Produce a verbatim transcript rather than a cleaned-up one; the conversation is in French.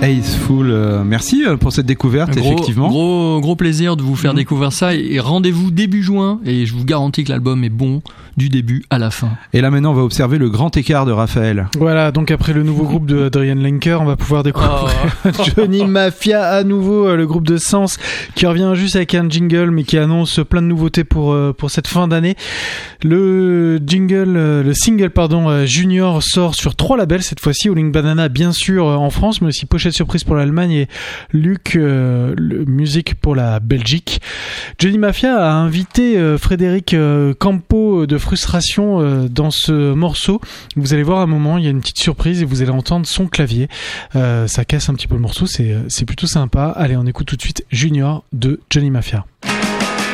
Ace Full. Euh, merci pour cette découverte, gros, effectivement. Gros, gros plaisir de vous faire mmh. découvrir ça. Et rendez-vous début juin. Et je vous garantis que l'album est bon du début à la fin. Et là maintenant, on va observer le grand écart de Raphaël. Voilà, donc après le nouveau groupe de Adrian Lenker, on va pouvoir découvrir oh. Johnny Mafia à nouveau, le groupe de Sens qui revient juste avec un jingle, mais qui annonce plein de nouveautés pour pour cette fin d'année. Le jingle, le single pardon, Junior sort sur trois labels cette fois-ci. Howling Banana bien sûr en France, mais aussi Pochette Surprise pour l'Allemagne et Luc euh, le Music pour la Belgique. Johnny Mafia a invité euh, Frédéric euh, Campo de Frustration euh, dans ce morceau. Vous allez voir un moment, il y a une petite surprise et vous allez entendre son clavier. Euh, ça casse un petit peu le morceau, c'est c'est plutôt sympa. Allez, on écoute tout de suite Junior de Johnny Mafia.